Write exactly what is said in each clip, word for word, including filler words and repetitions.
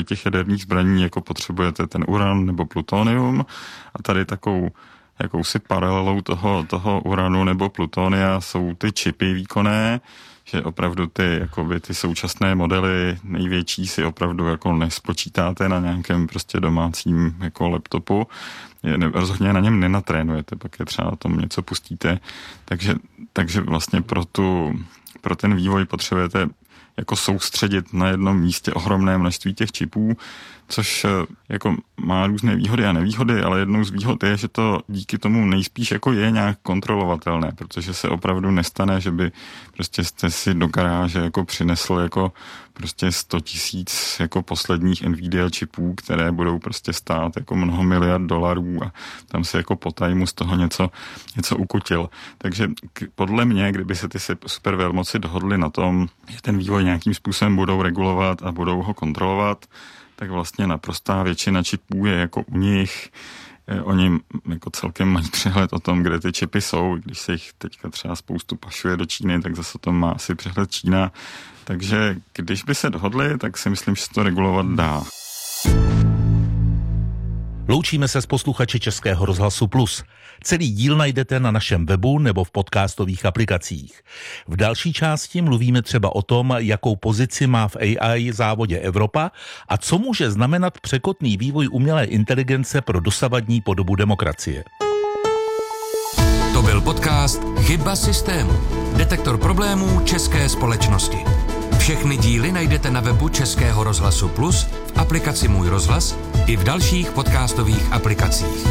těch jaderných zbraní jako potřebujete ten uran nebo plutonium a tady takovou jakousi paralelou toho, toho uranu nebo plutonia jsou ty čipy výkonné, že opravdu ty, jakoby, ty současné modely největší si opravdu jako nespočítáte na nějakém prostě domácím jako laptopu. Je, ne, rozhodně na něm nenatrénujete, pak je třeba na tom něco pustíte. Takže, takže vlastně pro, tu, pro ten vývoj potřebujete jako soustředit na jednom místě ohromné množství těch čipů, což jako má různé výhody a nevýhody, ale jednou z výhod je, že to díky tomu nejspíš jako je nějak kontrolovatelné, protože se opravdu nestane, že by prostě jste si do garáže jako přinesl jako prostě sto tisíc jako posledních Nvidia čipů, které budou prostě stát jako mnoho miliard dolarů a tam se jako po tajmu z toho něco, něco ukutil. Takže podle mě, kdyby se ty supervelmoci dohodly na tom, že ten vývoj nějakým způsobem budou regulovat a budou ho kontrolovat, tak vlastně naprostá většina čipů je jako u nich. Oni jako celkem mají přehled o tom, kde ty čipy jsou. Když se jich teďka třeba spoustu pašuje do Číny, tak zase to má asi přehled Čína. Takže když by se dohodli, tak si myslím, že se to regulovat dá. Loučíme se s posluchači Českého rozhlasu Plus. Celý díl najdete na našem webu nebo v podcastových aplikacích. V další části mluvíme třeba o tom, jakou pozici má v A I závodě Evropa a co může znamenat překotný vývoj umělé inteligence pro dosavadní podobu demokracie. To byl podcast Chyba systému. Detektor problémů české společnosti. Všechny díly najdete na webu Českého rozhlasu Plus, v aplikaci Můj rozhlas i v dalších podcastových aplikacích.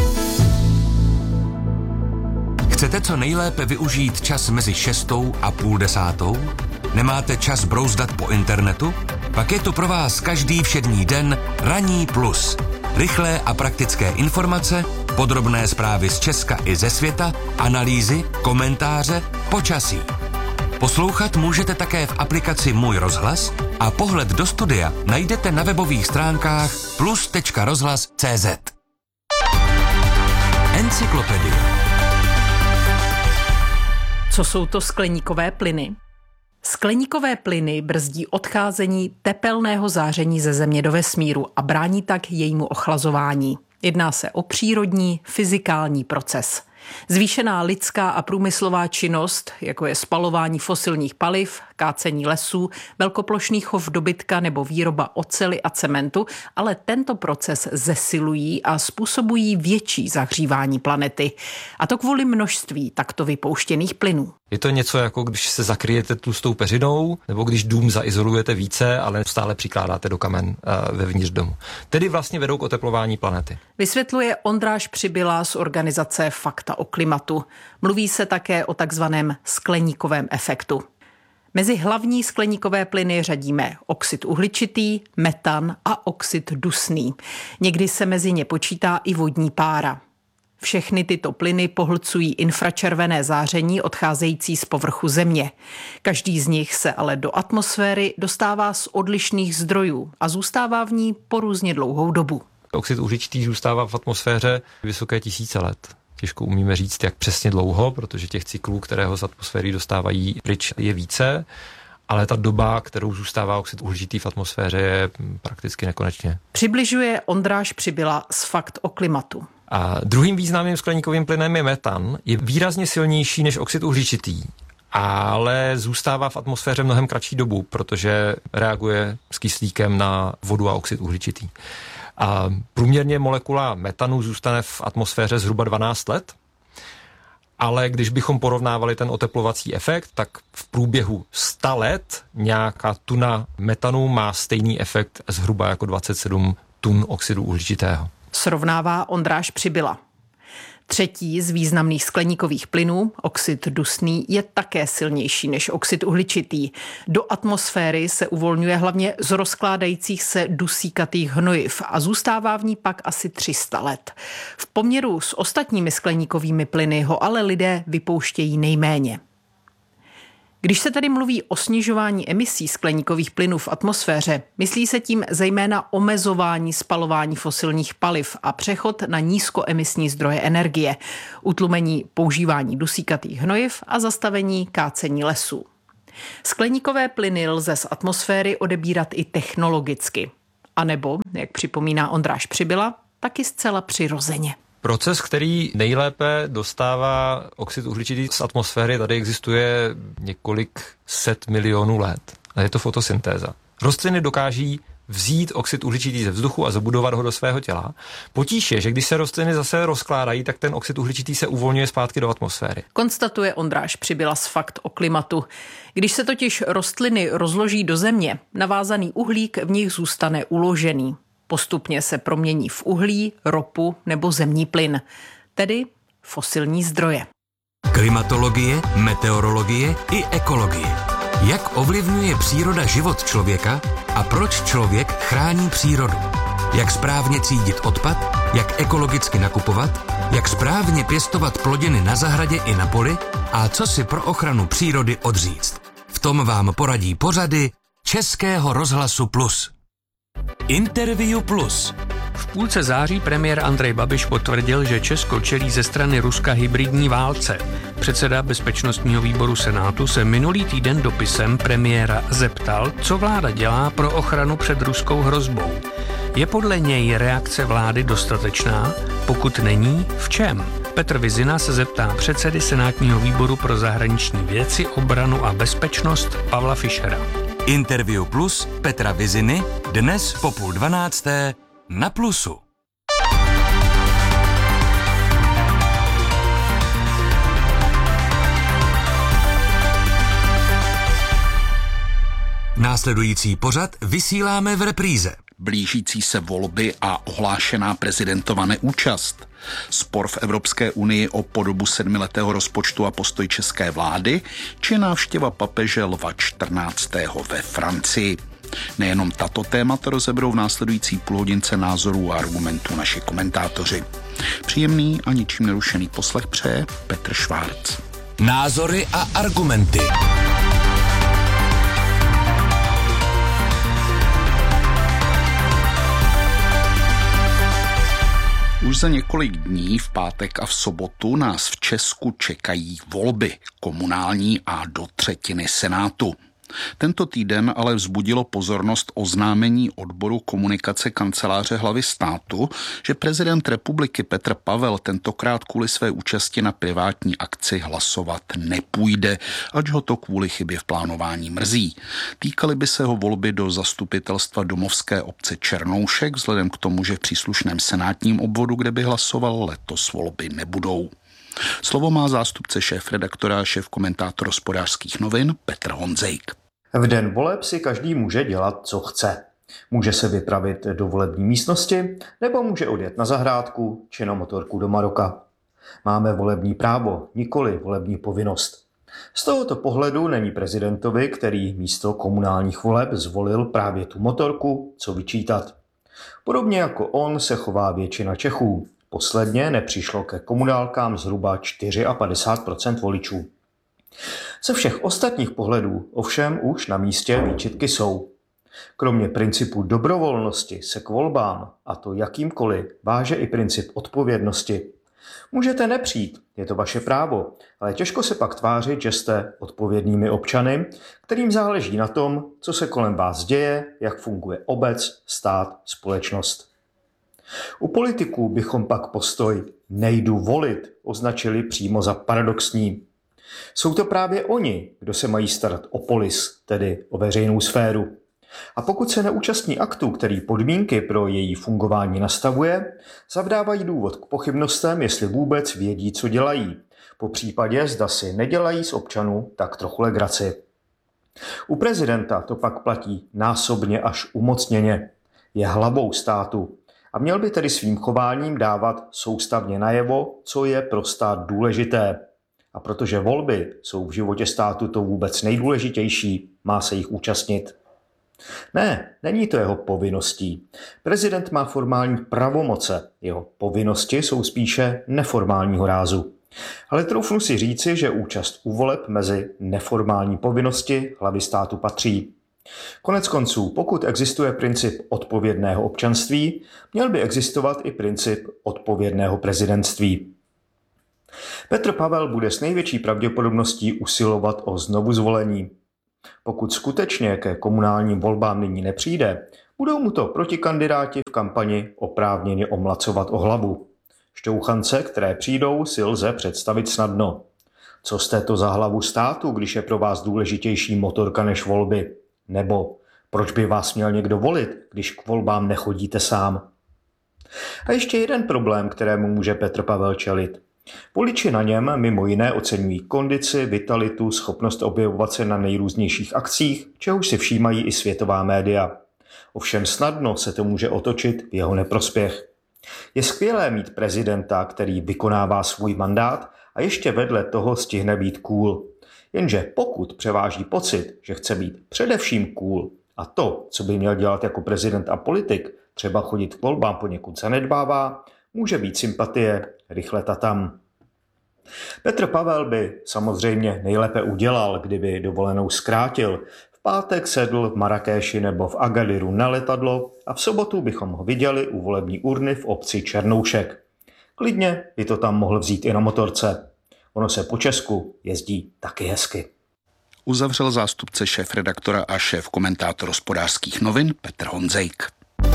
Chcete co nejlépe využít čas mezi šestou a půl desátou? Nemáte čas brouzdat po internetu? Pak je tu pro vás každý všední den Ranní plus. Rychlé a praktické informace, podrobné zprávy z Česka i ze světa, analýzy, komentáře, počasí. Poslouchat můžete také v aplikaci Můj rozhlas a pohled do studia najdete na webových stránkách plus tečka rozhlas tečka cé zet. Encyklopedie. Co jsou to skleníkové plyny? Skleníkové plyny brzdí odcházení tepelného záření ze Země do vesmíru a brání tak jejímu ochlazování. Jedná se o přírodní, fyzikální proces. Zvýšená lidská a průmyslová činnost, jako je spalování fosilních paliv, kácení lesů, velkoplošný chov dobytka nebo výroba oceli a cementu, ale tento proces zesilují a způsobují větší zahřívání planety. A to kvůli množství takto vypouštěných plynů. Je to něco jako když se zakryjete tlustou peřinou, nebo když dům zaizolujete více, ale stále přikládáte do kamen uh, vevnitř domu. Tedy vlastně vedou k oteplování planety. Vysvětluje Ondráš Přibyla z organizace Fakta o klimatu. Mluví se také o takzvaném skleníkovém efektu. Mezi hlavní skleníkové plyny řadíme oxid uhličitý, metan a oxid dusný. Někdy se mezi ně počítá i vodní pára. Všechny tyto plyny pohlcují infračervené záření odcházející z povrchu Země. Každý z nich se ale do atmosféry dostává z odlišných zdrojů a zůstává v ní po různě dlouhou dobu. Oxid uhličitý zůstává v atmosféře vysoké tisíce let. Těžko umíme říct, jak přesně dlouho, protože těch cyklů, které ho z atmosféry dostávají pryč, je více, ale ta doba, kterou zůstává oxid uhličitý v atmosféře, je prakticky nekonečně. Přibližuje Ondráš Přibyla z Fakt o klimatu. A druhým významným skleníkovým plynem je metan. Je výrazně silnější než oxid uhličitý, ale zůstává v atmosféře mnohem kratší dobu, protože reaguje s kyslíkem na vodu a oxid uhličitý. A průměrně molekula metanu zůstane v atmosféře zhruba dvanáct let, ale když bychom porovnávali ten oteplovací efekt, tak v průběhu sta let nějaká tuna metanu má stejný efekt zhruba jako dvacet sedm tun oxidu uhličitého. Srovnává Ondráš Přibyla. Třetí z významných skleníkových plynů, oxid dusný, je také silnější než oxid uhličitý. Do atmosféry se uvolňuje hlavně z rozkládajících se dusíkatých hnojiv a zůstává v ní pak asi tři sta let. V poměru s ostatními skleníkovými plyny ho ale lidé vypouštějí nejméně. Když se tady mluví o snižování emisí skleníkových plynů v atmosféře, myslí se tím zejména omezování spalování fosilních paliv a přechod na nízkoemisní zdroje energie, utlumení používání dusíkatých hnojiv a zastavení kácení lesů. Skleníkové plyny lze z atmosféry odebírat i technologicky. A nebo, jak připomíná Ondráš Přibyla, taky zcela přirozeně. Proces, který nejlépe dostává oxid uhličitý z atmosféry, tady existuje několik set milionů let. A je to fotosyntéza. Rostliny dokáží vzít oxid uhličitý ze vzduchu a zabudovat ho do svého těla. Potíž je, že když se rostliny zase rozkládají, tak ten oxid uhličitý se uvolňuje zpátky do atmosféry. Konstatuje Ondráš Přibyla z Fakt o klimatu. Když se totiž rostliny rozloží do země, navázaný uhlík v nich zůstane uložený. Postupně se promění v uhlí, ropu nebo zemní plyn, tedy fosilní zdroje. Klimatologie, meteorologie i ekologie. Jak ovlivňuje příroda život člověka a proč člověk chrání přírodu? Jak správně třídit odpad, jak ekologicky nakupovat, jak správně pěstovat plodiny na zahradě i na poli a co si pro ochranu přírody odříct. V tom vám poradí pořady Českého rozhlasu Plus. Interview Plus. V půlce září premiér Andrej Babiš potvrdil, že Česko čelí ze strany Ruska hybridní válce. Předseda bezpečnostního výboru Senátu se minulý týden dopisem premiéra zeptal, co vláda dělá pro ochranu před ruskou hrozbou. Je podle něj reakce vlády dostatečná? Pokud není, v čem? Petr Vizina se zeptá předsedy Senátního výboru pro zahraniční věci, obranu a bezpečnost Pavla Fischera. Interview Plus Petra Viziny dnes po půl dvanácté na Plusu. Následující pořad vysíláme v repríze. Blížící se volby a ohlášená prezidentova neúčast. Spor v Evropské unii o podobu sedmiletého rozpočtu a postoj české vlády, či návštěva papeže Lva čtrnáctého ve Francii. Nejenom tato témata rozeberou v následující půlhodince názorů a argumentů naši komentátoři. Příjemný a ničím nerušený poslech přeje Petr Švárc. Názory a argumenty. Už za několik dní, v pátek a v sobotu, nás v Česku čekají volby komunální a do třetiny Senátu. Tento týden ale vzbudilo pozornost oznámení odboru komunikace kanceláře hlavy státu, že prezident republiky Petr Pavel tentokrát kvůli své účasti na privátní akci hlasovat nepůjde, ač ho to kvůli chybě v plánování mrzí. Týkaly by se ho volby do zastupitelstva domovské obce Černoušek, vzhledem k tomu, že v příslušném senátním obvodu, kde by hlasoval, letos volby nebudou. Slovo má zástupce šéfredaktora a šéfkomentátor Hospodářských novin Petr Honzejk. V den voleb si každý může dělat, co chce. Může se vypravit do volební místnosti nebo může odjet na zahrádku či na motorku do Maroka. Máme volební právo, nikoli volební povinnost. Z tohoto pohledu není prezidentovi, který místo komunálních voleb zvolil právě tu motorku, co vyčítat. Podobně jako on se chová většina Čechů. Posledně nepřišlo ke komunálkám zhruba padesát čtyři procent voličů. Ze všech ostatních pohledů ovšem už na místě výčitky jsou. Kromě principu dobrovolnosti se k volbám, a to jakýmkoliv, váže i princip odpovědnosti. Můžete nepřijít, je to vaše právo, ale těžko se pak tvářit, že jste odpovědnými občany, kterým záleží na tom, co se kolem vás děje, jak funguje obec, stát, společnost. U politiků bychom pak postoj nejdu volit označili přímo za paradoxní. Jsou to právě oni, kdo se mají starat o polis, tedy o veřejnou sféru. A pokud se neúčastní aktu, který podmínky pro její fungování nastavuje, zavdávají důvod k pochybnostem, jestli vůbec vědí, co dělají. Po případě, zda si nedělají z občanů tak trochu legraci. U prezidenta to pak platí násobně až umocněně. Je hlavou státu a měl by tedy svým chováním dávat soustavně najevo, co je pro stát důležité. A protože volby jsou v životě státu to vůbec nejdůležitější, má se jich účastnit. Ne, není to jeho povinností. Prezident má formální pravomoce, jeho povinnosti jsou spíše neformálního rázu. Ale troufnu si říci, že účast u voleb mezi neformální povinnosti hlavy státu patří. Konec konců, pokud existuje princip odpovědného občanství, měl by existovat i princip odpovědného prezidentství. Petr Pavel bude s největší pravděpodobností usilovat o znovuzvolení. Pokud skutečně ke komunálním volbám nyní nepřijde, budou mu to protikandidáti v kampani oprávněně omlacovat o hlavu. Šťouchance, které přijdou, si lze představit snadno. Co jste to za hlavu státu, když je pro vás důležitější motorka než volby? Nebo proč by vás měl někdo volit, když k volbám nechodíte sám? A ještě jeden problém, kterému může Petr Pavel čelit. Voliči na něm mimo jiné oceňují kondici, vitalitu, schopnost objevovat se na nejrůznějších akcích, čehož si všímají i světová média. Ovšem snadno se to může otočit v jeho neprospěch. Je skvělé mít prezidenta, který vykonává svůj mandát a ještě vedle toho stihne být cool. Jenže pokud převáží pocit, že chce být především cool a to, co by měl dělat jako prezident a politik, třeba chodit k volbám poněkud zanedbává, může být sympatie rychle tatam. Petr Pavel by samozřejmě nejlépe udělal, kdyby dovolenou zkrátil. V pátek sedl v Marrakéši nebo v Agadiru na letadlo a v sobotu bychom ho viděli u volební urny v obci Černoušek. Klidně by to tam mohl vzít i na motorce. Ono se po Česku jezdí taky hezky. Uzavřel zástupce šéfredaktora a šéf komentátor Hospodářských novin Petr Honzejk.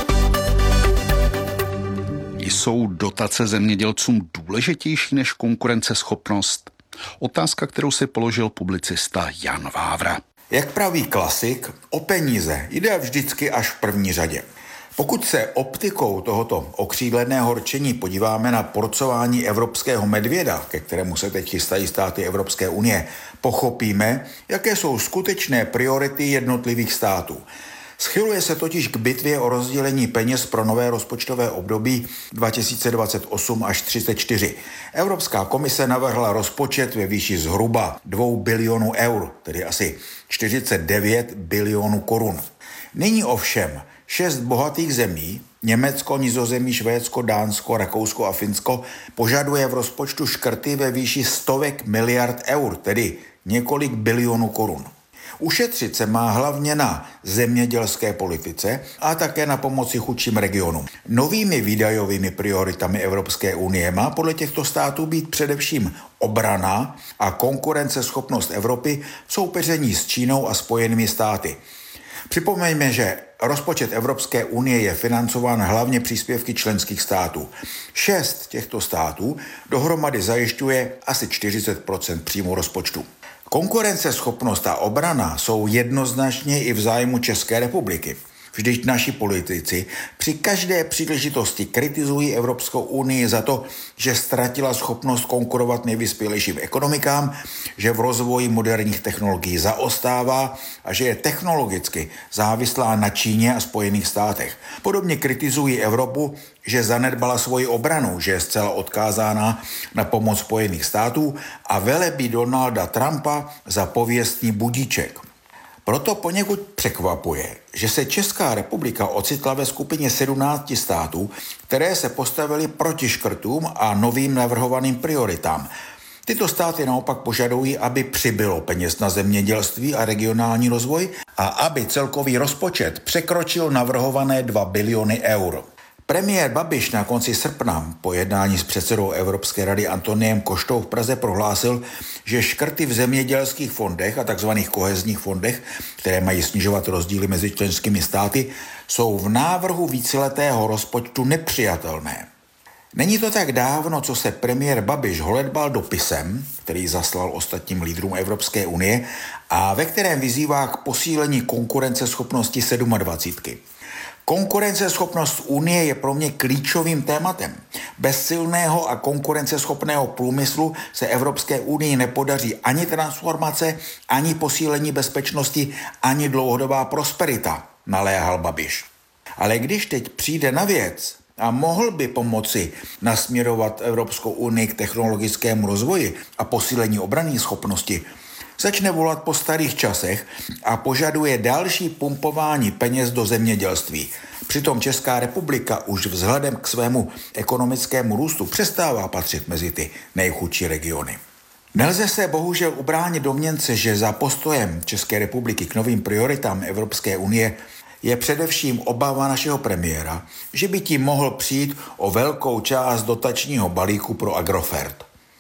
Jsou dotace zemědělcům důležitější než konkurenceschopnost? Otázka, kterou si položil publicista Jan Vávra. Jak praví klasik, o peníze jde vždycky až v první řadě. Pokud se optikou tohoto okřídleného rčení podíváme na porcování evropského medvěda, ke kterému se teď chystají státy Evropské unie, pochopíme, jaké jsou skutečné priority jednotlivých států. Schyluje se totiž k bitvě o rozdělení peněz pro nové rozpočtové období dva tisíce dvacet osm až třicet čtyři. Evropská komise navrhla rozpočet ve výši zhruba dvou bilionů eur, tedy asi čtyřicet devět bilionů korun. Nyní ovšem šest bohatých zemí, Německo, Nizozemí, Švédsko, Dánsko, Rakousko a Finsko, požaduje v rozpočtu škrty ve výši stovek miliard eur, tedy několik bilionů korun. Ušetřit se má hlavně na zemědělské politice a také na pomoci chudším regionům. Novými výdajovými prioritami Evropské unie má podle těchto států být především obrana a konkurenceschopnost Evropy v soupeření s Čínou a Spojenými státy. Připomeňme, že rozpočet Evropské unie je financován hlavně příspěvky členských států. Šest těchto států dohromady zajišťuje asi čtyřicet procent příjmu rozpočtu. Konkurenceschopnost a obrana jsou jednoznačně i v zájmu České republiky. Vždyť naši politici při každé příležitosti kritizují Evropskou unii za to, že ztratila schopnost konkurovat nejvyspělejším ekonomikám, že v rozvoji moderních technologií zaostává a že je technologicky závislá na Číně a Spojených státech. Podobně kritizují Evropu, že zanedbala svoji obranu, že je zcela odkázána na pomoc Spojených států a velebí Donalda Trumpa za pověstný budíček. Proto poněkud překvapuje, že se Česká republika ocitla ve skupině sedmnácti států, které se postavily proti škrtům a novým navrhovaným prioritám. Tyto státy naopak požadují, aby přibylo peněz na zemědělství a regionální rozvoj a aby celkový rozpočet překročil navrhované dva biliony eur. Premiér Babiš na konci srpna po jednání s předsedou Evropské rady Antoniem Koštou v Praze prohlásil, že škrty v zemědělských fondech a tzv. Kohezních fondech, které mají snižovat rozdíly mezi členskými státy, jsou v návrhu víceletého rozpočtu nepřijatelné. Není to tak dávno, co se premiér Babiš holedbal dopisem, který zaslal ostatním lídrům Evropské unie a ve kterém vyzývá k posílení konkurenceschopnosti sedmadvacítky. Konkurenceschopnost Unie je pro mě klíčovým tématem. Bez silného a konkurenceschopného průmyslu se Evropské unii nepodaří ani transformace, ani posílení bezpečnosti, ani dlouhodobá prosperita, naléhal Babiš. Ale když teď přijde na věc a mohl by pomoci nasměrovat Evropskou unii k technologickému rozvoji a posílení obranné schopnosti, začne volat po starých časech a požaduje další pumpování peněz do zemědělství. Přitom Česká republika už vzhledem k svému ekonomickému růstu přestává patřit mezi ty nejchudší regiony. Nelze se bohužel ubránit domněnce, že za postojem České republiky k novým prioritám Evropské unie je především obava našeho premiéra, že by tím mohl přijít o velkou část dotačního balíku pro Agrofert.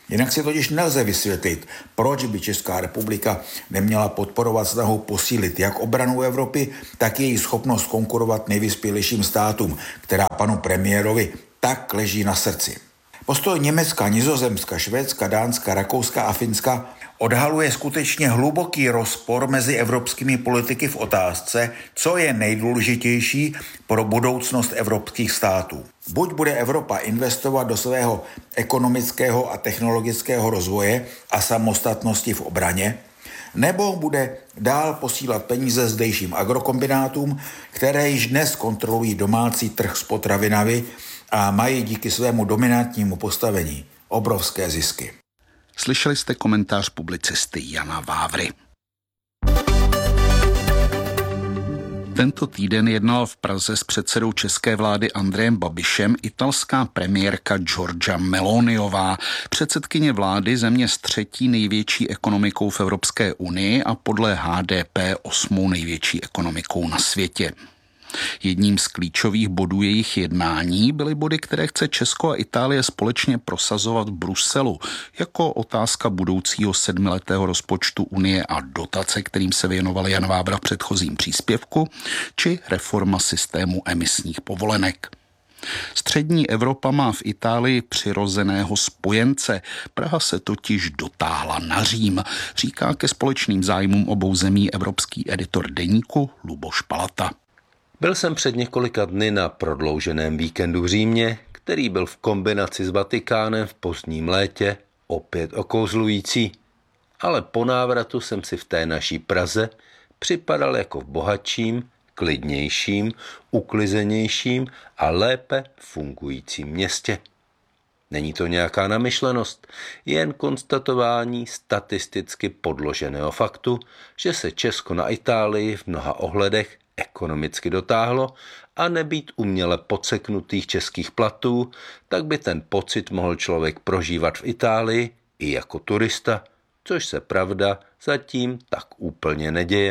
Jinak si totiž nelze vysvětlit, proč by Česká republika neměla podporovat snahu posílit jak obranu Evropy, tak její schopnost konkurovat nejvyspělejším státům, která panu premiérovi tak leží na srdci. Postoj Německa, Nizozemska, Švédska, Dánska, Rakouska a Finska odhaluje skutečně hluboký rozpor mezi evropskými politiky v otázce, co je nejdůležitější pro budoucnost evropských států. Buď bude Evropa investovat do svého ekonomického a technologického rozvoje a samostatnosti v obraně, nebo bude dál posílat peníze zdejším agrokombinátům, které již dnes kontrolují domácí trh s potravinami a mají díky svému dominantnímu postavení obrovské zisky. Slyšeli jste komentář publicisty Jana Vávry. Tento týden jednal v Praze s předsedou české vlády Andrejem Babišem italská premiérka Giorgia Meloniová, předsedkyně vlády země s třetí největší ekonomikou v Evropské unii a podle H D P osmou největší ekonomikou na světě. Jedním z klíčových bodů jejich jednání byly body, které chce Česko a Itálie společně prosazovat v Bruselu, jako otázka budoucího sedmiletého rozpočtu Unie a dotace, kterým se věnoval Jan Vávra v předchozím příspěvku, či reforma systému emisních povolenek. Střední Evropa má v Itálii přirozeného spojence. Praha se totiž dotáhla na Řím, říká ke společným zájmům obou zemí evropský editor deníku Luboš Palata. Byl jsem před několika dny na prodlouženém víkendu v Římě, který byl v kombinaci s Vatikánem v pozdním létě opět okouzlující, ale po návratu jsem si v té naší Praze připadal jako v bohatším, klidnějším, uklizenějším a lépe fungujícím městě. Není to nějaká namyšlenost, jen konstatování statisticky podloženého faktu, že se Česko na Itálii v mnoha ohledech ekonomicky dotáhlo a nebýt uměle podseknutých českých platů, tak by ten pocit mohl člověk prožívat v Itálii i jako turista, což se pravda zatím tak úplně neděje.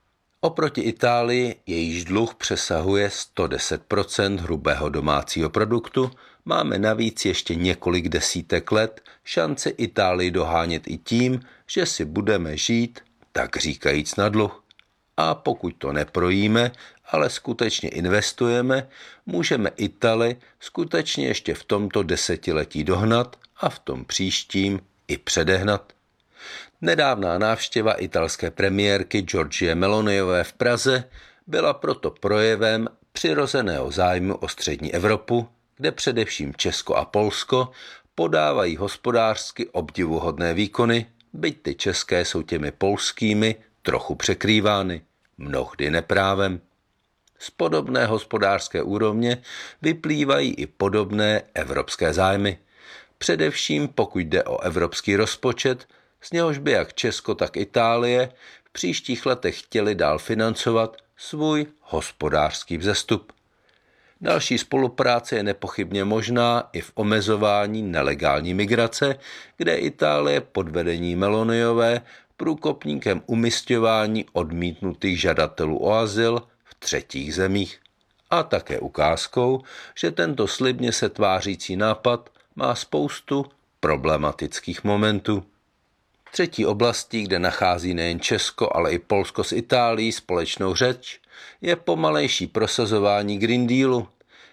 Oproti Itálii, jejíž dluh přesahuje sto deset procent hrubého domácího produktu, máme navíc ještě několik desítek let šanci Itálii dohánět i tím, že si budeme žít, tak říkajíc, na dluh. A pokud to neprojíme, ale skutečně investujeme, můžeme Itálii skutečně ještě v tomto desetiletí dohnat a v tom příštím i předehnat. Nedávná návštěva italské premiérky Giorgie Meloniové v Praze byla proto projevem přirozeného zájmu o střední Evropu, kde především Česko a Polsko podávají hospodářsky obdivuhodné výkony, byť ty české jsou těmi polskými trochu překrývány, mnohdy neprávem. Z podobné hospodářské úrovně vyplývají i podobné evropské zájmy. Především pokud jde o evropský rozpočet, z něhož by jak Česko, tak Itálie v příštích letech chtěli dál financovat svůj hospodářský vzestup. Další spolupráce je nepochybně možná i v omezování nelegální migrace, kde Itálie pod vedením Meloniové průkopníkem umisťování odmítnutých žadatelů o azyl v třetích zemích. A také ukázkou, že tento slibně se tvářící nápad má spoustu problematických momentů. Třetí oblastí, kde nachází nejen Česko, ale i Polsko s Itálií společnou řeč, je pomalejší prosazování Green Dealu.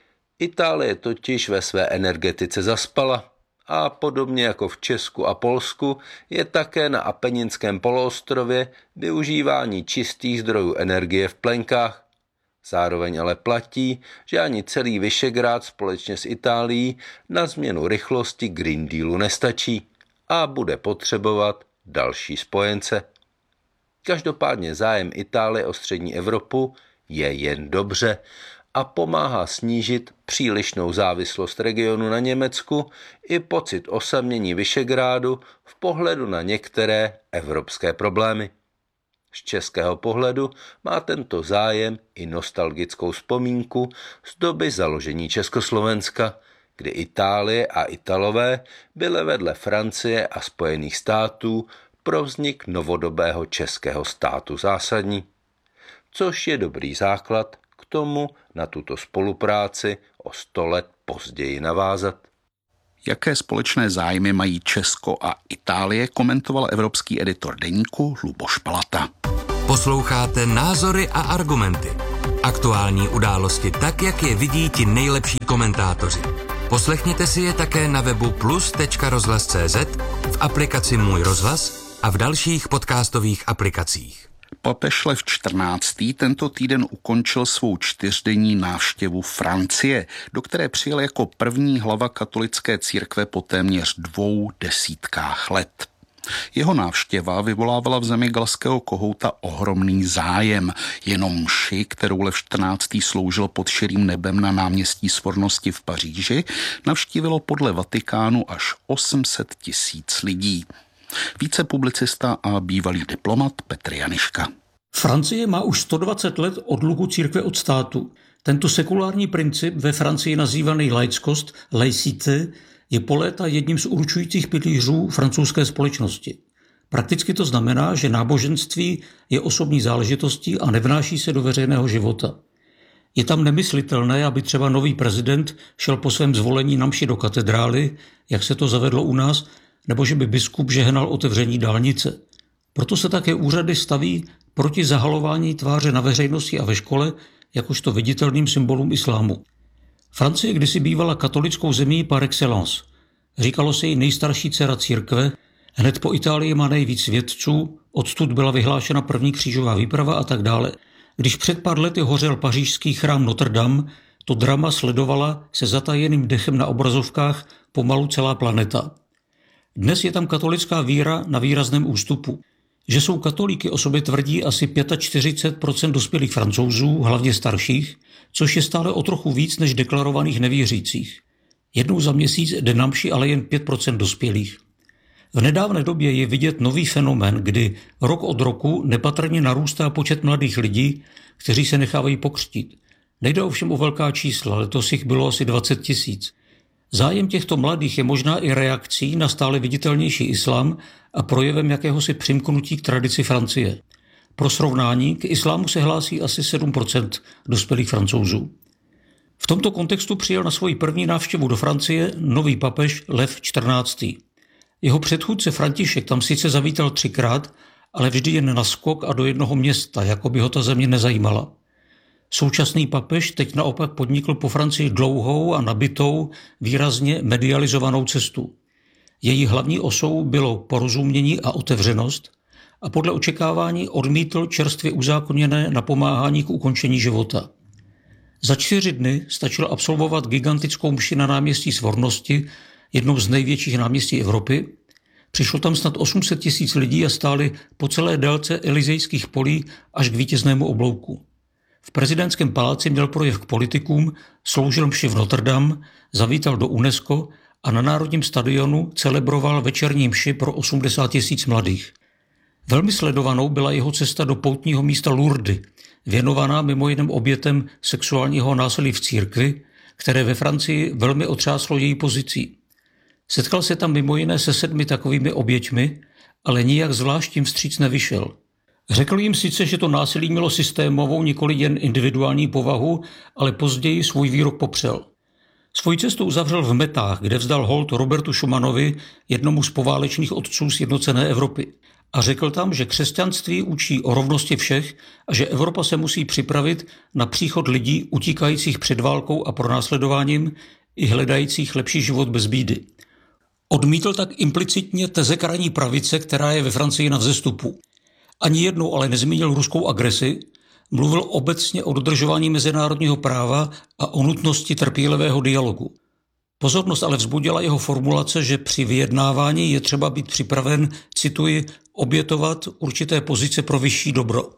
Itálie totiž ve své energetice zaspala a podobně jako v Česku a Polsku je také na Apeninském poloostrově využívání čistých zdrojů energie v plenkách. Zároveň ale platí, že ani celý Visegrád společně s Itálií na změnu rychlosti Green Dealu nestačí a bude potřebovat další spojence. Každopádně zájem Itálie o střední Evropu je jen dobře a pomáhá snížit přílišnou závislost regionu na Německu i pocit osamění Visegrádu v pohledu na některé evropské problémy. Z českého pohledu má tento zájem i nostalgickou vzpomínku z doby založení Československa, kdy Itálie a Italové byly vedle Francie a Spojených států pro vznik novodobého českého státu zásadní, což je dobrý základ k tomu na tuto spolupráci o sto let později navázat. Jaké společné zájmy mají Česko a Itálie, komentoval evropský editor deníku Luboš Palata. Posloucháte Názory a argumenty. Aktuální události tak, jak je vidí ti nejlepší komentátoři. Poslechněte si je také na webu plus tečka rozhlas tečka cé zet, v aplikaci Můj rozhlas a v dalších podcastových aplikacích. Papež Lev čtrnáctý tento týden ukončil svou čtyřdenní návštěvu Francie, do které přijel jako první hlava katolické církve po téměř dvou desítkách let. Jeho návštěva vyvolávala v zemi galského kohouta ohromný zájem. Jenom mši, kterou Lev čtrnáctý sloužil pod širým nebem na náměstí Svornosti v Paříži, navštívilo podle Vatikánu až osm set tisíc lidí. Více publicista a bývalý diplomat Petr Janiška. Francie má už sto dvacet let odluku církve od státu. Tento sekulární princip, ve Francii nazývaný laickost, laicité, je po léta jedním z určujících pilířů francouzské společnosti. Prakticky to znamená, že náboženství je osobní záležitostí a nevnáší se do veřejného života. Je tam nemyslitelné, aby třeba nový prezident šel po svém zvolení na mši do katedrály, jak se to zavedlo u nás, nebo že by biskup žehnal otevření dálnice. Proto se také úřady staví proti zahalování tváře na veřejnosti a ve škole, jakožto viditelným symbolům islámu. Francie kdysi bývala katolickou zemí par excellence. Říkalo se jí nejstarší dcera církve, hned po Itálii má nejvíc vědců, odtud byla vyhlášena první křížová výprava a tak dále. Když před pár lety hořel pařížský chrám Notre Dame, to drama sledovala se zatajeným dechem na obrazovkách pomalu celá planeta. Dnes je tam katolická víra na výrazném ústupu. Že jsou katolíky, o sobě tvrdí asi čtyřicet pět procent dospělých Francouzů, hlavně starších, což je stále o trochu víc než deklarovaných nevěřících. Jednou za měsíc jde na mši ale jen pět procent dospělých. V nedávné době je vidět nový fenomén, kdy rok od roku nepatrně narůstá počet mladých lidí, kteří se nechávají pokřtít. Nejde ovšem o velká čísla, letos jich bylo asi dvacet tisíc. Zájem těchto mladých je možná i reakcí na stále viditelnější islám a projevem jakéhosi přimknutí k tradici Francie. Pro srovnání, k islámu se hlásí asi sedm procent dospělých Francouzů. V tomto kontextu přijel na svoji první návštěvu do Francie nový papež Lev čtrnáctý. Jeho předchůdce František tam sice zavítal třikrát, ale vždy jen na skok a do jednoho města, jako by ho ta země nezajímala. Současný papež teď naopak podnikl po Francii dlouhou a nabitou, výrazně medializovanou cestu. Její hlavní osou bylo porozumění a otevřenost a podle očekávání odmítl čerstvě uzákoněné napomáhání k ukončení života. Za čtyři dny stačilo absolvovat gigantickou mši na náměstí Svornosti, jednou z největších náměstí Evropy. Přišlo tam snad osm set tisíc lidí a stáli po celé délce Elizejských polí až k vítěznému oblouku. V prezidentském paláci měl projev k politikům, sloužil mši v Notre Dame, zavítal do UNESCO a na Národním stadionu celebroval večerní mši pro osmdesát tisíc mladých. Velmi sledovanou byla jeho cesta do poutního místa Lourdes, věnovaná mimo jiném obětem sexuálního násilí v církvi, které ve Francii velmi otřáslo její pozicí. Setkal se tam mimo jiné se sedmi takovými oběťmi, ale nijak zvlášť tím vstříc nevyšel. Řekl jim sice, že to násilí mělo systémovou, nikoli jen individuální povahu, ale později svůj výrok popřel. Svoji cestu uzavřel v Metách, kde vzdal hold Robertu Schumanovi, jednomu z poválečných otců sjednocené Evropy. A řekl tam, že křesťanství učí o rovnosti všech a že Evropa se musí připravit na příchod lidí utíkajících před válkou a pronásledováním i hledajících lepší život bez bídy. Odmítl tak implicitně teze krajní pravice, která je ve Francii na vzestupu. Ani jednou ale nezmínil ruskou agresi, mluvil obecně o dodržování mezinárodního práva a o nutnosti trpělivého dialogu. Pozornost ale vzbudila jeho formulace, že při vyjednávání je třeba být připraven, cituji, obětovat určité pozice pro vyšší dobro.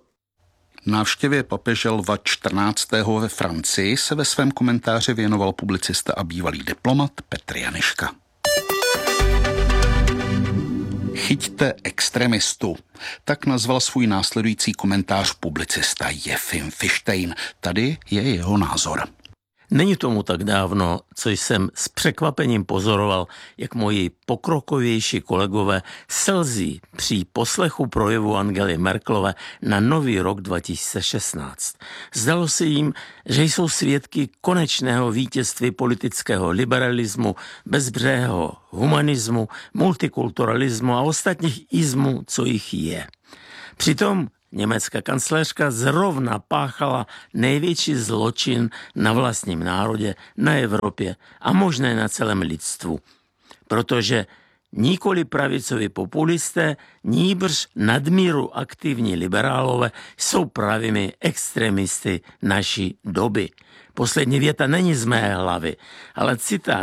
Návštěvě papeže Lva čtrnáctého ve Francii se ve svém komentáři věnoval publicista a bývalý diplomat Petr Janiška. Chyťte extremistu. Tak nazval svůj následující komentář publicista Jefim Fištejn. Tady je jeho názor. Není tomu tak dávno, co jsem s překvapením pozoroval, jak moji pokrokovější kolegové slzí při poslechu projevu Angely Merkelové na nový rok dva tisíce šestnáct. Zdalo se jim, že jsou svědky konečného vítězství politického liberalismu, bezbřehého humanismu, multikulturalismu a ostatních izmů, co jich je. Přitom německá kancléřka zrovna páchala největší zločin na vlastním národě, na Evropě a možná na celém lidstvu. Protože nikoli pravicoví populisté, nýbrž nadmíru aktivní liberálové jsou pravými extremisty naší doby. Poslední věta není z mé hlavy, ale citát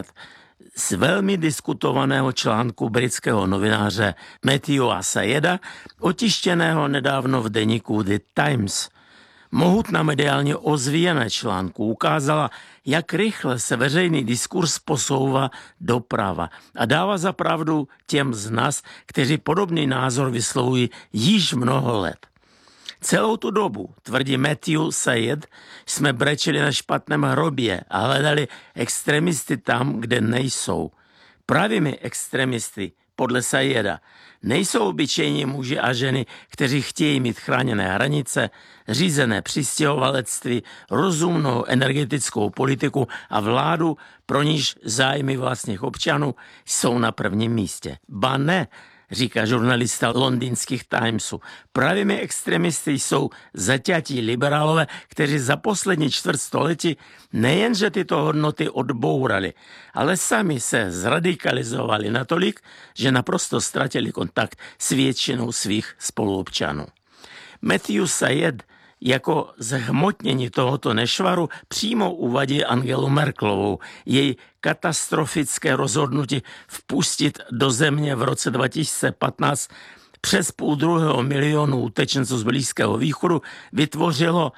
z velmi diskutovaného článku britského novináře Matthewa Syeda, otištěného nedávno v deníku The Times. Mohutná mediálně ozvíjené článku ukázala, jak rychle se veřejný diskurs posouvá doprava a dává za pravdu těm z nás, kteří podobný názor vyslovují již mnoho let. Celou tu dobu, tvrdí Matthew Syed, jsme brečeli na špatném hrobě a hledali extremisty tam, kde nejsou. Pravými extremisty, podle Syeda, nejsou obyčejní muži a ženy, kteří chtějí mít chráněné hranice, řízené přistěhovalectví, rozumnou energetickou politiku a vládu, pro níž zájmy vlastních občanů jsou na prvním místě. Ba ne, říká žurnalista londýnských Timesů. Pravými extremisty jsou zaťatí liberálové, kteří za poslední čtvrt století nejenže tyto hodnoty odbourali, ale sami se zradikalizovali natolik, že naprosto ztratili kontakt s většinou svých spoluobčanů. Matthew Syed jako zhmotnění tohoto nešvaru přímo uvadí Angelu Merkelovou, její katastrofické rozhodnutí vpustit do země v roce dva tisíce patnáct přes půl druhého milionu utečenců z Blízkého východu vytvořilo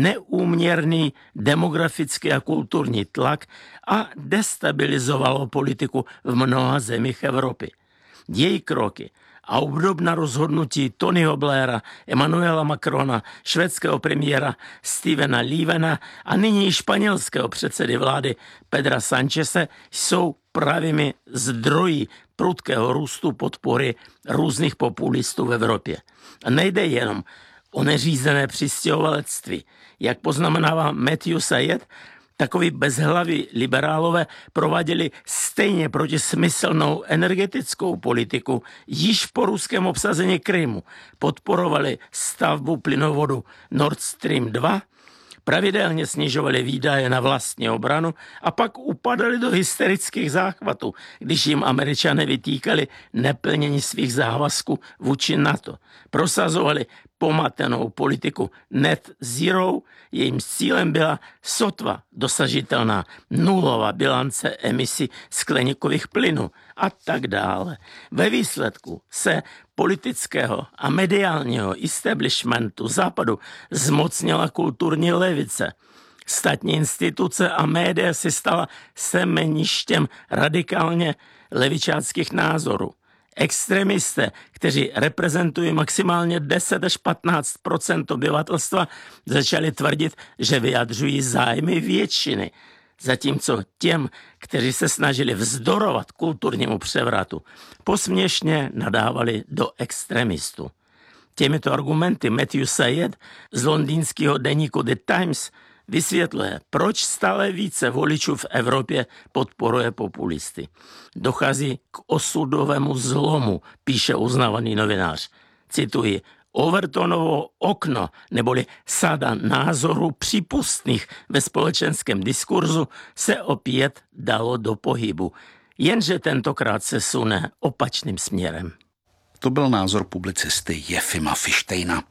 neúměrný demografický a kulturní tlak a destabilizovalo politiku v mnoha zemích Evropy. Její kroky a obdobná rozhodnutí Tonyho Blaira, Emmanuela Macrona, švédského premiéra Stevena Löfvena a nyní španělského předsedy vlády Pedra Sancheze jsou pravými zdroji prudkého růstu podpory různých populistů v Evropě. A nejde jenom o neřízené přistěhovalectví. Jak poznamenává Matthew Syed, takoví bezhlaví liberálové prováděli stejně protismyslnou energetickou politiku již po ruském obsazení Krymu. Podporovali stavbu plynovodu Nord Stream dva, pravidelně snižovali výdaje na vlastní obranu a pak upadali do hysterických záchvatů, když jim Američané vytýkali neplnění svých závazků vůči NATO. Prosazovali pomatenou politiku net zero, jejím cílem byla sotva dosažitelná nulová bilance emisí skleníkových plynů a tak dále. Ve výsledku se politického a mediálního establishmentu západu zmocnila kulturní levice. Státní instituce a média se stala semeništěm radikálně levičáckých názorů. Extremisté, kteří reprezentují maximálně deset až patnáct procent obyvatelstva, začali tvrdit, že vyjadřují zájmy většiny, zatímco těm, kteří se snažili vzdorovat kulturnímu převratu, posměšně nadávali do extremistů. Těmito argumenty Matthew Syed z londýnského deníku The Times vysvětluje, proč stále více voličů v Evropě podporuje populisty. Dochází k osudovému zlomu, píše uznávaný novinář. Cituji, Overtonovo okno, neboli sada názorů přípustných ve společenském diskurzu se opět dalo do pohybu, jenže tentokrát se sune opačným směrem. To byl názor publicisty Jefima Fištejna.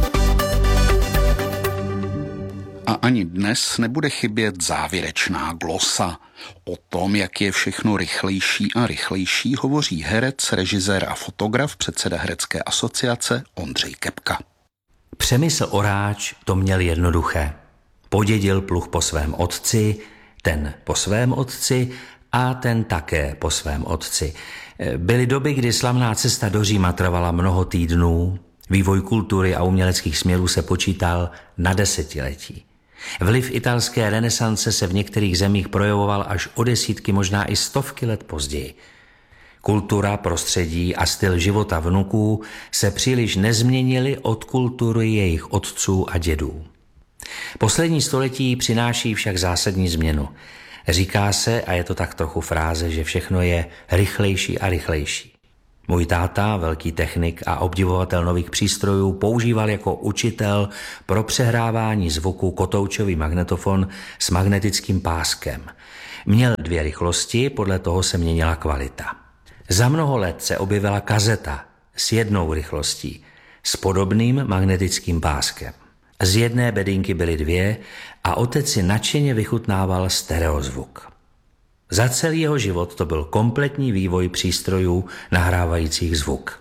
A ani dnes nebude chybět závěrečná glosa. O tom, jak je všechno rychlejší a rychlejší, hovoří herec, režisér a fotograf, předseda Herecké asociace Ondřej Kepka. Přemysl Oráč to měl jednoduché. Podědil pluh po svém otci, ten po svém otci a ten také po svém otci. Byly doby, kdy slavná cesta do Říma trvala mnoho týdnů, vývoj kultury a uměleckých směrů se počítal na desetiletí. Vliv italské renesance se v některých zemích projevoval až o desítky, možná i stovky let později. Kultura, prostředí a styl života vnuků se příliš nezměnily od kultury jejich otců a dědů. Poslední století přináší však zásadní změnu. Říká se, a je to tak trochu fráze, že všechno je rychlejší a rychlejší. Můj táta, velký technik a obdivovatel nových přístrojů, používal jako učitel pro přehrávání zvuku kotoučový magnetofon s magnetickým páskem. Měl dvě rychlosti, podle toho se měnila kvalita. Za mnoho let se objevila kazeta s jednou rychlostí, s podobným magnetickým páskem. Z jedné bedinky byly dvě a otec si nadšeně vychutnával stereozvuk. Za celý jeho život to byl kompletní vývoj přístrojů nahrávajících zvuk.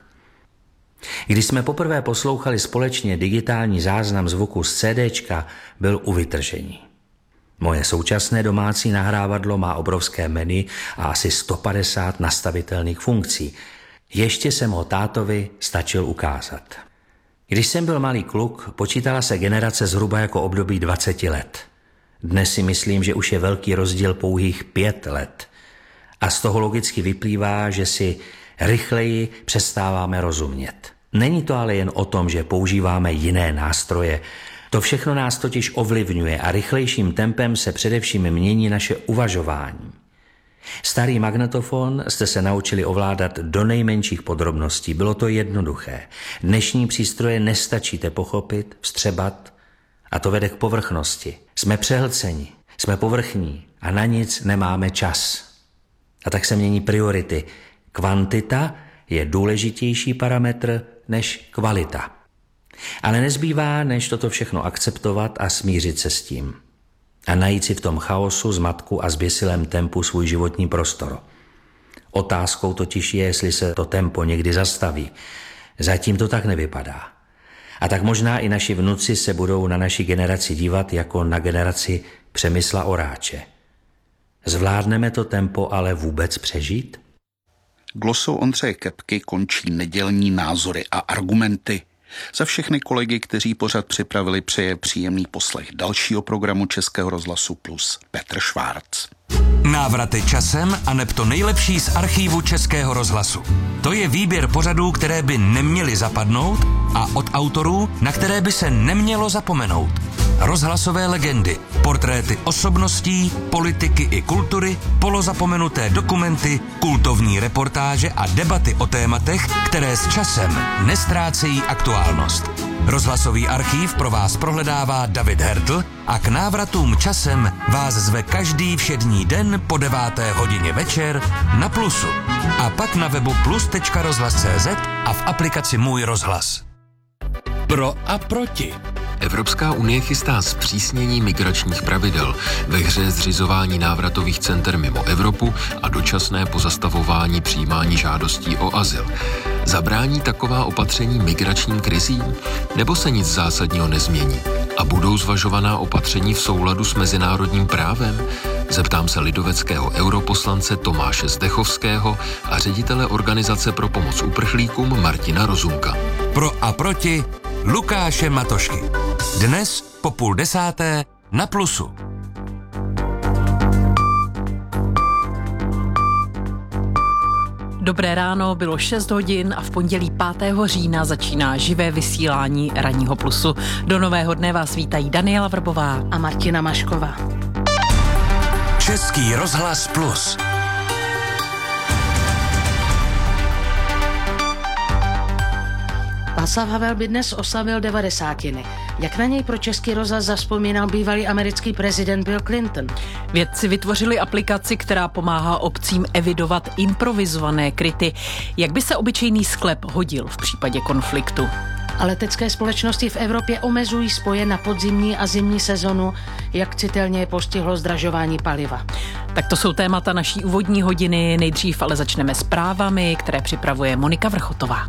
Když jsme poprvé poslouchali společně digitální záznam zvuku z CDčka, byl u vytržení. Moje současné domácí nahrávadlo má obrovské menu a asi sto padesát nastavitelných funkcí. Ještě jsem ho tátovi stačil ukázat. Když jsem byl malý kluk, počítala se generace zhruba jako období dvacet let. Dnes si myslím, že už je velký rozdíl pouhých pět let. A z toho logicky vyplývá, že si rychleji přestáváme rozumět. Není to ale jen o tom, že používáme jiné nástroje. To všechno nás totiž ovlivňuje a rychlejším tempem se především mění naše uvažování. Starý magnetofon jste se naučili ovládat do nejmenších podrobností. Bylo to jednoduché. Dnešní přístroje nestačíte pochopit, vstřebat a to vede k povrchnosti. Jsme přehlceni, jsme povrchní a na nic nemáme čas. A tak se mění priority. Kvantita je důležitější parametr než kvalita. Ale nezbývá, než toto všechno akceptovat a smířit se s tím. A najít si v tom chaosu, zmatku a zběsilém tempu svůj životní prostor. Otázkou totiž je, jestli se to tempo někdy zastaví. Zatím to tak nevypadá. A tak možná i naši vnuci se budou na naši generaci dívat jako na generaci Přemysla Oráče. Zvládneme to tempo ale vůbec přežít? Glosou Ondřeje Kepky končí nedělní názory a argumenty. Za všechny kolegy, kteří pořad připravili, přeje příjemný poslech dalšího programu Českého rozhlasu Plus Petr Švárc. Návraty časem a neb to nejlepší z archívu Českého rozhlasu. To je výběr pořadů, které by neměly zapadnout a od autorů, na které by se nemělo zapomenout. Rozhlasové legendy, portréty osobností, politiky i kultury, polozapomenuté dokumenty, kultovní reportáže a debaty o tématech, které s časem nestrácejí aktuálnost. Rozhlasový archív pro vás prohledává David Hertl a k návratům časem vás zve každý všední den po deváté hodině večer na Plusu. A pak na webu plus tečka rozhlas tečka cé zet a v aplikaci Můj rozhlas. Pro a proti. Evropská unie chystá zpřísnění migračních pravidel, ve hře zřizování návratových center mimo Evropu a dočasné pozastavování přijímání žádostí o azyl. Zabrání taková opatření migračním krizím? Nebo se nic zásadního nezmění? A budou zvažovaná opatření v souladu s mezinárodním právem? Zeptám se lidoveckého europoslance Tomáše Zdechovského a ředitele Organizace pro pomoc uprchlíkům Martina Rozumka. Pro a proti Lukáše Matošky. Dnes po půl desáté na Plusu. Dobré ráno, bylo šest hodin a v pondělí pátého října začíná živé vysílání Ranního Plusu. Do nového dne vás vítají Daniela Vrbová a Martina Mašková. Český rozhlas Plus. Václav Havel by dnes oslavil devadesátiny. Jak na něj pro Český rozhlas zavzpomínal bývalý americký prezident Bill Clinton? Vědci vytvořili aplikaci, která pomáhá obcím evidovat improvizované kryty. Jak by se obyčejný sklep hodil v případě konfliktu? A letecké společnosti v Evropě omezují spoje na podzimní a zimní sezonu. Jak citelně je postihlo zdražování paliva? Tak to jsou témata naší úvodní hodiny. Nejdřív ale začneme zprávami, které připravuje Monika Vrchotová.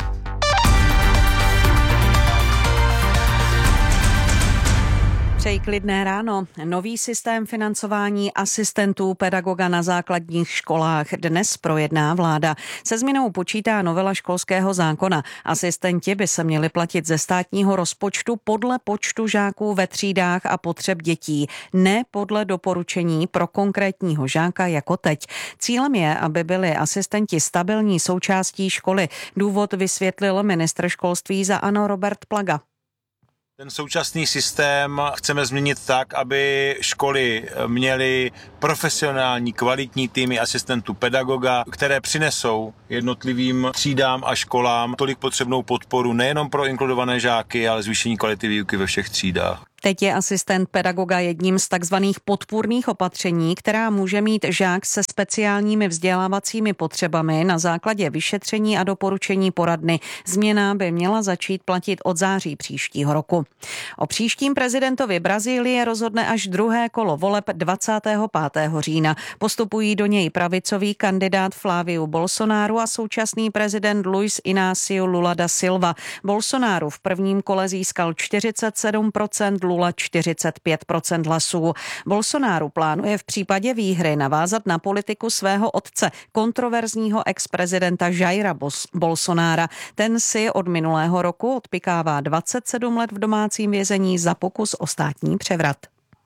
Přeji klidné ráno. Nový systém financování asistentů pedagoga na základních školách dnes projedná vláda. Se změnou počítá novela školského zákona. Asistenti by se měli platit ze státního rozpočtu podle počtu žáků ve třídách a potřeb dětí, ne podle doporučení pro konkrétního žáka jako teď. Cílem je, aby byli asistenti stabilní součástí školy. Důvod vysvětlil ministr školství za ANO Robert Plaga. Ten současný systém chceme změnit tak, aby školy měly profesionální, kvalitní týmy asistentů pedagoga, které přinesou jednotlivým třídám a školám tolik potřebnou podporu nejenom pro inkludované žáky, ale zvýšení kvality výuky ve všech třídách. Teď je asistent pedagoga jedním z takzvaných podpůrných opatření, která může mít žák se speciálními vzdělávacími potřebami na základě vyšetření a doporučení poradny. Změna by měla začít platit od září příštího roku. O příštím prezidentovi Brazílie rozhodne až druhé kolo voleb dvacátého pátého října. Postupují do něj pravicový kandidát Flávio Bolsonaro a současný prezident Luiz Inácio Lula da Silva. Bolsonaro v prvním kole získal čtyřicet sedm procent, Lula čtyřicet pět procent hlasů. Bolsonaro plánuje v případě výhry navázat na politiku svého otce, kontroverzního ex-prezidenta Jaira Bolsonára. Ten si od minulého roku odpykává dvacet sedm let v domácím vězení za pokus o státní převrat.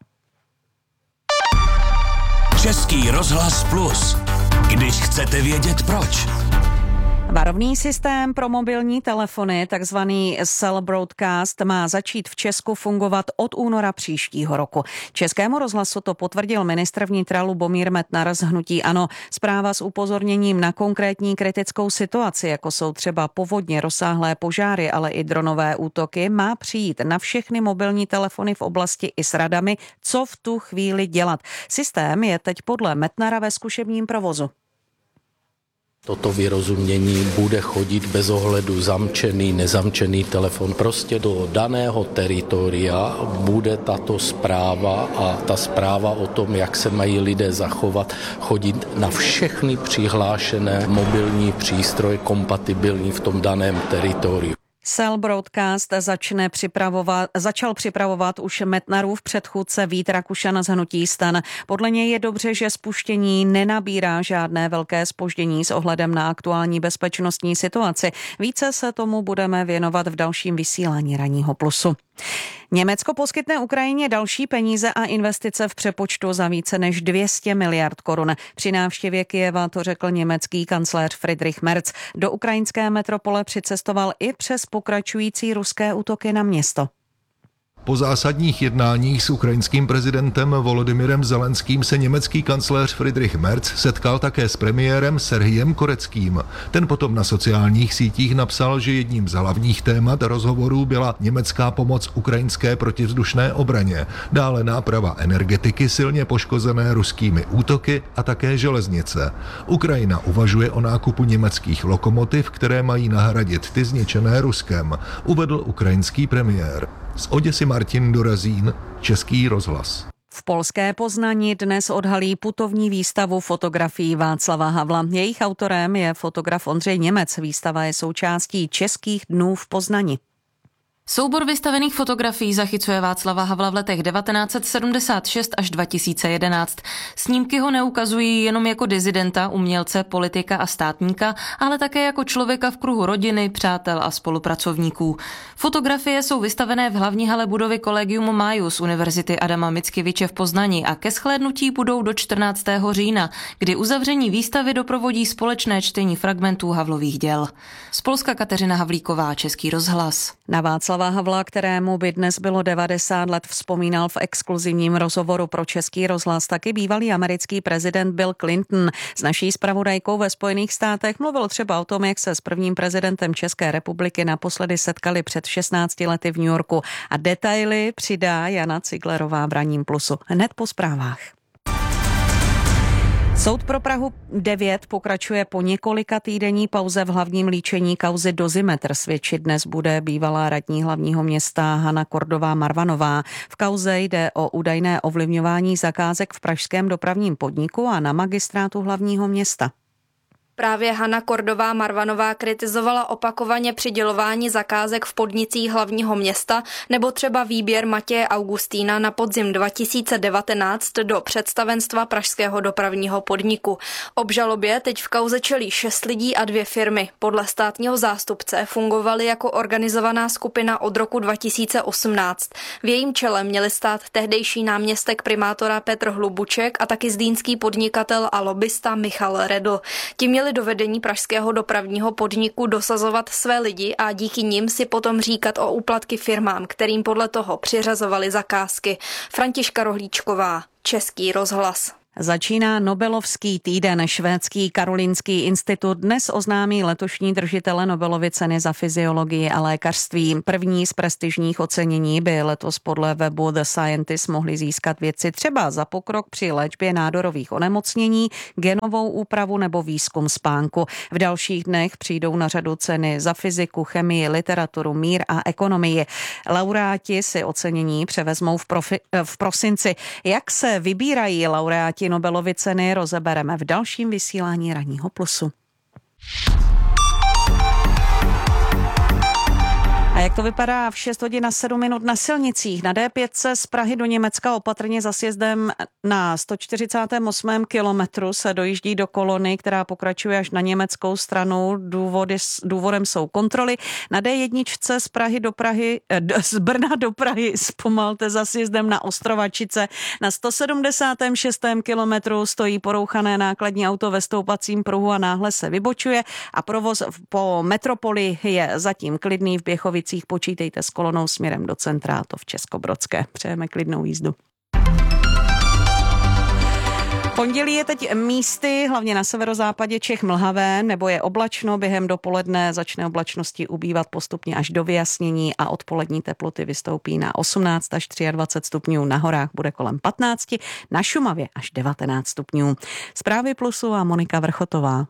Český rozhlas Plus. Když chcete vědět proč. Varovný systém pro mobilní telefony, takzvaný Cell Broadcast, má začít v Česku fungovat od února příštího roku. Českému rozhlasu to potvrdil ministr vnitra Lubomír Metnar z hnutí ANO. Zpráva s upozorněním na konkrétní kritickou situaci, jako jsou třeba povodně, rozsáhlé požáry, ale i dronové útoky, má přijít na všechny mobilní telefony v oblasti i s radami, co v tu chvíli dělat. Systém je teď podle Metnara ve zkušebním provozu. Toto vyrozumění bude chodit bez ohledu zamčený, nezamčený telefon. Prostě do daného teritoria bude tato zpráva a ta zpráva o tom, jak se mají lidé zachovat, chodit na všechny přihlášené mobilní přístroje kompatibilní v tom daném teritoriu. Cell Broadcast začne připravovat, začal připravovat už Metnarův předchůdce Vít Rakušan z hnutí STAN. Podle něj je dobře, že spuštění nenabírá žádné velké zpoždění s ohledem na aktuální bezpečnostní situaci. Více se tomu budeme věnovat v dalším vysílání Ranního plusu. Německo poskytne Ukrajině další peníze a investice v přepočtu za více než dvě stě miliard korun. Při návštěvě Kyjeva to řekl německý kancléř Friedrich Merz. Do ukrajinské metropole přicestoval i přes pokračující ruské útoky na město. Po zásadních jednáních s ukrajinským prezidentem Volodymyrem Zelenským se německý kancléř Friedrich Merz setkal také s premiérem Serhijem Koreckým. Ten potom na sociálních sítích napsal, že jedním z hlavních témat rozhovorů byla německá pomoc ukrajinské protivzdušné obraně, dále náprava energetiky silně poškozené ruskými útoky a také železnice. Ukrajina uvažuje o nákupu německých lokomotiv, které mají nahradit ty zničené Ruskem, uvedl ukrajinský premiér. Z Oděsy Martin Dorazín, Český rozhlas. V polské Poznani dnes odhalí putovní výstavu fotografií Václava Havla. Jejich autorem je fotograf Ondřej Němec. Výstava je součástí Českých dnů v Poznani. Soubor vystavených fotografií zachycuje Václava Havla v letech devatenáct set sedmdesát šest až dva tisíce jedenáct. Snímky ho neukazují jenom jako dizidenta, umělce, politika a státníka, ale také jako člověka v kruhu rodiny, přátel a spolupracovníků. Fotografie jsou vystavené v hlavní hale budovy Collegium Maius Univerzity Adama Mickiewicze v Poznani a ke shlédnutí budou do čtrnáctého října, kdy uzavření výstavy doprovodí společné čtení fragmentů Havlových děl. Z Polska Kateřina Havlíková, Český rozhlas. Na Václava Havla, kterému by dnes bylo devadesát let, vzpomínal v exkluzivním rozhovoru pro Český rozhlas taky bývalý americký prezident Bill Clinton. S naší zpravodajkou ve Spojených státech mluvil třeba o tom, jak se s prvním prezidentem České republiky naposledy setkali před šestnácti lety v New Yorku. A detaily přidá Jana Ciglerová v Ranním plusu hned po zprávách. Soud pro Prahu devět pokračuje po několika týdenní pauze v hlavním líčení kauzy Dozimetr. Svědčit dnes bude bývalá radní hlavního města Hana Kordová Marvanová. V kauze jde o údajné ovlivňování zakázek v pražském dopravním podniku a na magistrátu hlavního města. Právě Hana Kordová Marvanová kritizovala opakovaně přidělování zakázek v podnicích hlavního města nebo třeba výběr Matěje Augustína na podzim dva tisíce devatenáct do představenstva pražského dopravního podniku. Obžalobě teď v kauze čelí šest lidí a dvě firmy. Podle státního zástupce fungovaly jako organizovaná skupina od roku dva tisíce osmnáct. V jejím čele měli stát tehdejší náměstek primátora Petr Hlubuček a taky zlínský podnikatel a lobista Michal Redl. Ti měli do vedení pražského dopravního podniku dosazovat své lidi a díky nim si potom říkat o úplatky firmám, kterým podle toho přiřazovali zakázky. Františka Rohlíčková, Český rozhlas. Začíná Nobelovský týden. Švédský Karolinský institut dnes oznámí letošní držitele Nobelovy ceny za fyziologii a lékařství. První z prestižních ocenění by letos podle webu The Scientist mohli získat vědci třeba za pokrok při léčbě nádorových onemocnění, genovou úpravu nebo výzkum spánku. V dalších dnech přijdou na řadu ceny za fyziku, chemii, literaturu, mír a ekonomii. Laureáti si ocenění převezmou v, profi, v prosinci. Jak se vybírají laureáti Nobelovy ceny, rozebereme v dalším vysílání Ranního plusu. A jak to vypadá v šest hodin a sedm minut na silnicích? Na D pět z Prahy do Německa opatrně za sjezdem na sto čtyřicátém osmém kilometru se dojíždí do kolony, která pokračuje až na německou stranu. Důvody, důvodem jsou kontroly. Na D jedna z Prahy do Prahy, z Brna do Prahy zpomalte za sjezdem na Ostrovačice. Na sto sedmdesátém šestém kilometru stojí porouchané nákladní auto ve stoupacím pruhu a náhle se vybočuje a provoz po metropoli je zatím klidný. V Běchovicích počítejte s kolonou směrem do centra, to v Českobrodské. Přejeme klidnou jízdu. Pondělí je teď místy, hlavně na severozápadě Čech mlhavé, nebo je oblačno, během dopoledne začne oblačnosti ubývat postupně až do vyjasnění a odpolední teploty vystoupí na osmnáct až dvacet tři stupňů, na horách bude kolem patnáct, na Šumavě až devatenáct stupňů. Zprávy Plusu a Monika Vrchotová.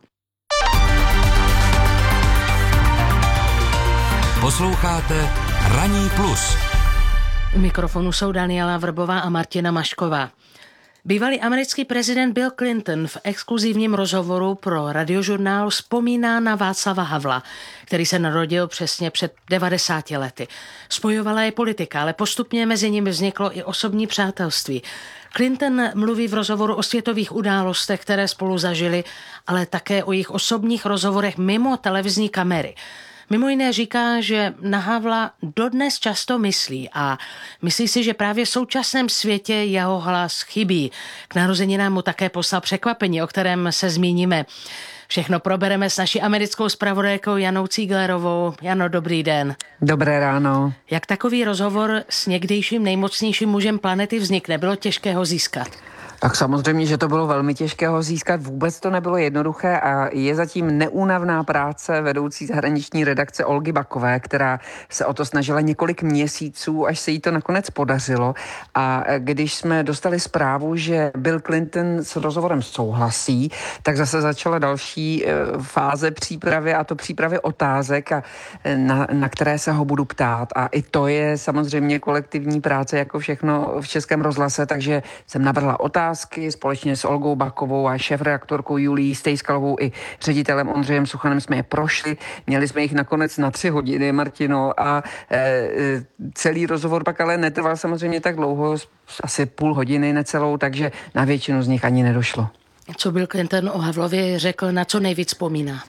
Posloucháte Ranní plus. U mikrofonu jsou Daniela Vrbová a Martina Mašková. Bývalý americký prezident Bill Clinton v exkluzivním rozhovoru pro Radiožurnál vzpomíná na Václava Havla, který se narodil přesně před devadesáti lety. Spojovala je politika, ale postupně mezi nimi vzniklo i osobní přátelství. Clinton mluví v rozhovoru o světových událostech, které spolu zažili, ale také o jejich osobních rozhovorech mimo televizní kamery. Mimo jiné říká, že na Havla dodnes často myslí a myslí si, že právě v současném světě jeho hlas chybí. K narozeninám mu také poslal překvapení, o kterém se zmíníme. Všechno probereme s naší americkou zpravodajkou Janou Cíglerovou. Jano, dobrý den. Dobré ráno. Jak takový rozhovor s někdejším nejmocnějším mužem planety vznikne? Bylo těžké ho získat? Tak samozřejmě, že to bylo velmi těžké ho získat, vůbec to nebylo jednoduché a je zatím neúnavná práce vedoucí zahraniční redakce Olgy Bakové, která se o to snažila několik měsíců, až se jí to nakonec podařilo. A když jsme dostali zprávu, že Bill Clinton s rozhovorem souhlasí, tak zase začala další fáze přípravy, a to přípravy otázek, a na, na které se ho budu ptát. A i to je samozřejmě kolektivní práce, jako všechno v Českém rozhlase, takže jsem navrhla otázky společně s Olgou Bakovou a šéfredaktorkou Julií Stejskalovou i ředitelem Ondřejem Suchanem jsme je prošli. Měli jsme jich nakonec na tři hodiny, Martino, a e, celý rozhovor pak ale netrval samozřejmě tak dlouho, asi půl hodiny necelou, takže na většinu z nich ani nedošlo. Co Bill Clinton o Havlovi řekl, na co nejvíc vzpomíná?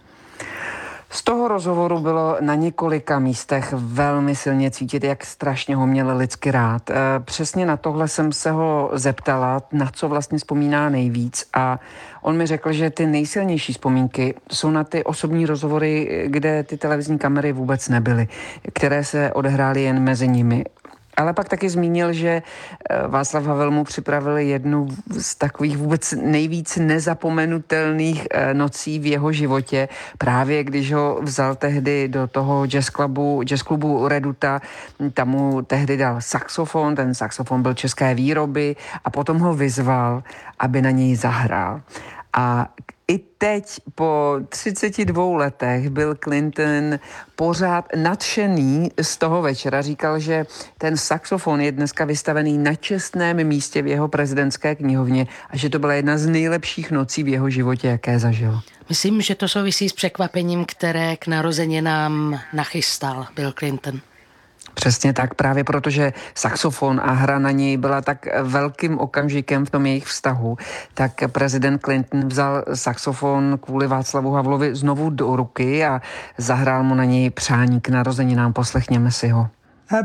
Z toho rozhovoru bylo na několika místech velmi silně cítit, jak strašně ho měl lidsky rád. Přesně na tohle jsem se ho zeptala, na co vlastně vzpomíná nejvíc, a on mi řekl, že ty nejsilnější vzpomínky jsou na ty osobní rozhovory, kde ty televizní kamery vůbec nebyly, které se odehrály jen mezi nimi. Ale pak taky zmínil, že Václav Havel mu připravil jednu z takových vůbec nejvíc nezapomenutelných nocí v jeho životě, právě když ho vzal tehdy do toho jazz klubu, jazz klubu Reduta, tam mu tehdy dal saxofon, ten saxofon byl české výroby, a potom ho vyzval, aby na něj zahrál. A i teď po třiceti dvou letech byl Clinton pořád nadšený z toho večera. Říkal, že ten saxofon je dneska vystavený na čestném místě v jeho prezidentské knihovně a že to byla jedna z nejlepších nocí v jeho životě, jaké zažil. Myslím, že to souvisí s překvapením, které k narozeninám nachystal Bill Clinton. Přesně tak, právě protože saxofon a hra na něj byla tak velkým okamžikem v tom jejich vztahu, tak prezident Clinton vzal saxofon kvůli Václavu Havlovi znovu do ruky a zahrál mu na něj přání k narozeninám. Poslechněme si ho.